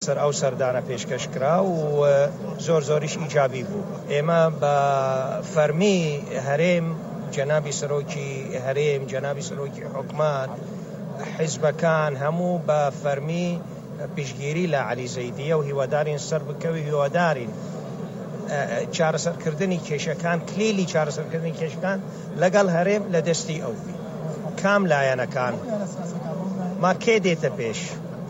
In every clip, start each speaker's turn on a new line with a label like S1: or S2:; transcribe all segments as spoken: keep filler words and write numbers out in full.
S1: سەر ئەو سەردانە پێشکەش کرا و زۆر زۆریش ئیجابی بوو. ئێمە بە فەرمی هەرێم جەنابی سەرۆکی هەرێم جەنابی سەرۆکی حکومات حیزبەکان هەموو بە فەرمی پشتگیری لە عەلی زەیدیە و هیوادارین سەر بکەوی هیوادارین چارەسەرکردنی کێشەکان کلیلی چارەسەرکردنی کێشەکان لەگەڵ هەرێم لە دەستی ئەو بی. کام لایەنەکان ما کێ دێتە پێش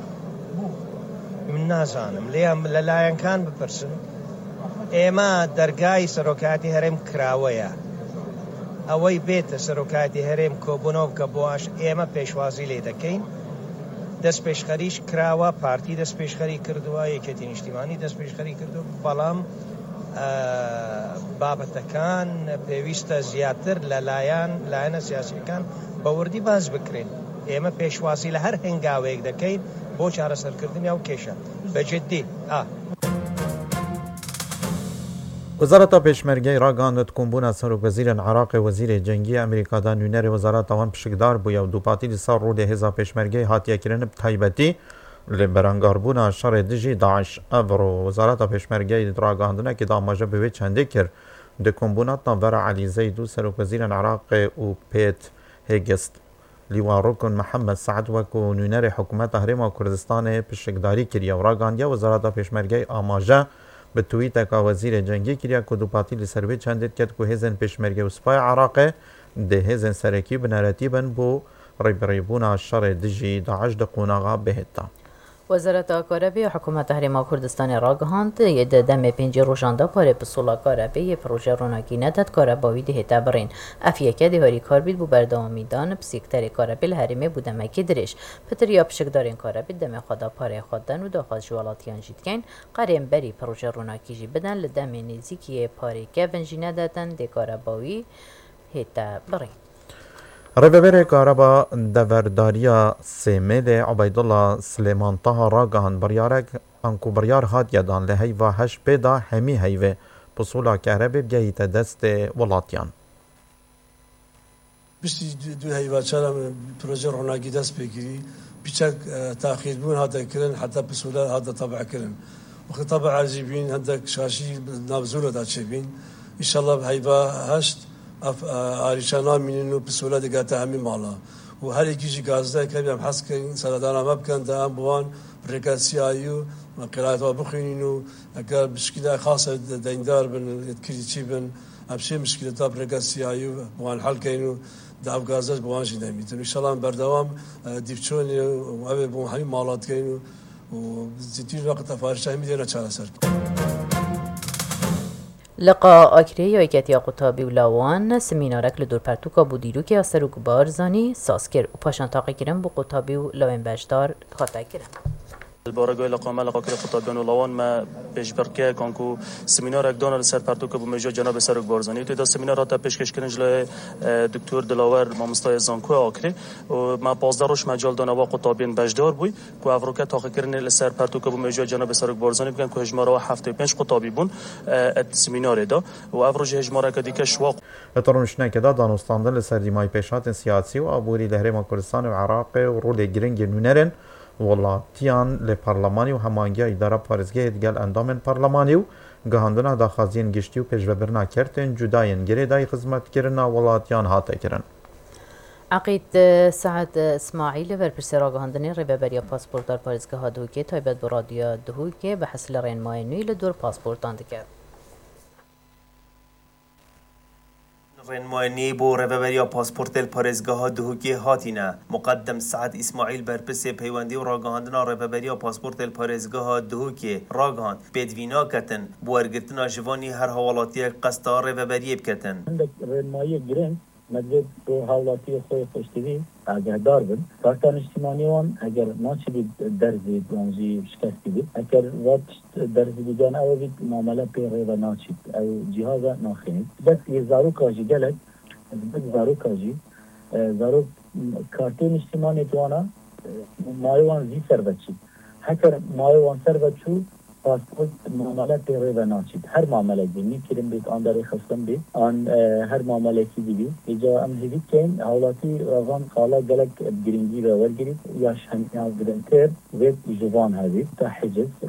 S1: من نازانم لێم لە لایەنەکان بپرسن. ئێمە دەرگای سەرۆکایەتی هەرێم کراوەیە ئەوەی بێتە سەرۆکایەتی هەرێم کۆبوونەوە بکە بۆش ئێمە پێشوازی لێ دەکەین. دەست پێشخەریش کراوە پارتی دەست پێشخەری کردووە یەکێتی نیشتیمانی دەست پێشخەری کردو بەڵام بابەتەکان پێویستە زیاتر لە لایەن لایەنە سیاسیەکان بەوردی باز بکرێن. ئێمە پێشوازی لە هەر هەنگاوەیەک دەکەین بۆ چارەسەرکردنی ئەو کێشە بەجددی. ئا
S2: وزارەتا پێشمەرگەی ڕاگەاند کۆمبوونە سەرۆکوەزیرن عێراقی وەزیرێ جەنگی ئەمریکادا نوێنەری وەزارەتەوان پشکدار بووە و دووپاتی لەسەر ڕوودێ هێزا پێشمەرگەی هاتیەکردن تایبەتی لێ بەرەنگاربوونا شەڕێ دژی داعش. ئەڤڕۆ وەزارەتا پێشمەرگەی ڕاگەاندنێکی دامەژە بەوێ چەندێک کرد دە کۆمبوونەتە بەرە عەلی زەید و سەرۆکوەزیرن عێراقی و پێت هێگست. لیواڕۆکن محەممەد سەعد وەکو نوێنەری حکوومەتە هەرێما کوردستانê پشکداری کردیە و ڕاگەاندیە وەزارەتا پێشمەرگەی ئاماژە bi twîteka wezîrê cengî kiriye ku dupatî li ser wê çendêt ket ku hêzên pêşmerge û Spaya Iraqê dê hêzên serekî bi neretî bin bû rêbirêbûna şerê dijî Daeş di qonaxa bihêta.
S3: وزارەتا کارەبێ حکوومەتە هەرێما کوردستانی ڕاگەهاند یە دەمێ پێنجی ڕۆژاندا پارێ پسوڵا کارەبێ یە پرۆژە ڕۆناکی نەدەت کارەباوی دهێتا بڕین. ئەف یەکە دێهۆری کاربیت بوو بەردەوامیدان پسیکتەرێ کارەبێ لە هەرێمێ بوو دەمەکی درێژ. پتریا پشکدارên کارەبێ دەمێ خۆدا پارێ خۆدەن و داخواز ji welatiyan jî dikein qerên berî pîroje ronakî jî bidin li demê nêzîkiyê parêkevin jî nedetin dê karەbawî hête birîn.
S2: Rêveberê Karaba Deverdariya Sêmêlê Ubeydullah Silêman Taha ragihand biryarek anku biryar hatiye dan li heyva heş pê da hemî heyvê pisûla kerebê bigehîte destê welatiyan.
S4: Piştî du heyvaçara proje ronakî dest pê kirî piçek taxîrbûn hate kirin heta pisûla hate tebekirin. Wextê tebeca jî bîn hindek şaşî navzûla da çêbîn. İnşallah heyva heşt آریشان نامینن و پسوله دیگه تا همین مالا و هر یکیشی گازده که بیم حس کنین سردان هم بکن تا هم بوان ریکاسیایی و قرائت ها بخوینین و اگر مشکل خاص دیندار بن یدکری چی بن همشه مشکلات ها ریکاسیایی و بوان حل کنین و دعو گازده بوان جنده میتون انشالله بردوام دیفچونی و اوه بوان همین مالات کنین و زیتیر وقت افارشه همی دیره چاله سر
S3: لقا آکری یایکتی قطابی و لاوان سمینارک لدور پرتوکا بو دیروکی اثر و گبار زانی ساز کرد و پاشان تاقی کرن بو قطابی و لاوین بشدار خاطر کرن.
S5: البارگوی لقامه لقا کل قطابیان و لاوان ما پیشبرکه کانکو سمینار اکدان لسر پرتوکا بو مجا جناب سر و گبار زانی و تیدا سمینار تا پیشکش کرن جلوی دکتور دلاور مامستای زانکو آکری و ما پازده روش مجال دانوا قطابیان بشدار بوی که افروکه تاقی کرن لسر پرتوکا بو مجا جناب سر و گبار زانی بگن که هجماره و هفته پنج قطابی بون ات سمینار دا و افروج هجماره که دیگه شواق
S2: اترونشنه که دا دانستاندن لسر دیمای پیشات سیاسی و عبوری لهرما کردستان و عراق و رول گرنگ نونرن وڵاتیان لە پەرلەمانی و هەمانگیە ئیدارە پارێزگای دگەل ئەندامên پەرلەمانی و گەهاندنا داخوازیên گشتی و پێشڤەبرنا کەرتên جودایên گرێدای خزمەتکردنا وڵاتیان هاتەکردن.
S3: عقید سعد اسماعیل بەرپرسێ ڕاگەهاندنی ڕێبەبەریە پاسپۆرتدار پارێزگەها دووکێ تایبەت بە ڕادیۆ دووکێ بە حەس لە ڕێنمای نوێی لە دوور پاسپۆرتان دەکات.
S6: رنماینی بو رببریا پاسپورت پارێزگاها دهوکی هاتینه مقدم سعد اسماعیل برپرسێ پەیوەندی و ڕاگەهاندنا رببریا پاسپورت پارێزگاها دهوکی ڕاگەهاند پێدڤینا کەتن بۆ وەرگرتنا ژڤانی هەر هەواڵاتیەک قەستا رێبەبەریە بکەتن.
S7: هەندێک ڕێنماییە گرنگ مەدرێت بۆ هاوڵاتی خۆی خۆشتوی ئاگادار بن کارتان نیشتیمانیوان ئەگەر ناچبیت دەرزی دۆنجی شکستی بێت ئەگەر وات دەرزی بیدان ئەوە بیت مامەلە پێ ڕێوە ناچیت ئەو جیهازە ناخێنیت بەس یە زارۆکاژی گەلک بەس زارۆکاژی زارۆک کارتێ نیشتیمانی توانە مایوان زی سەر بەچیت هەکەر مایوان سەر بەچوو پاسپورت معاملات پێ ڕێوە ناچیت هەر مامەلێک بێ میکردن بێت ئان دەرێ خستن بێ ئان هەر مامەلێکی دیبێ ئێجا ئەم هێویت کەین هاوڵاتی ڕاغان خاڵە گەلک گرنگی بە وەرگریت یاش هەمیان گرنگتر وێت ژوان هەبێت تا حجز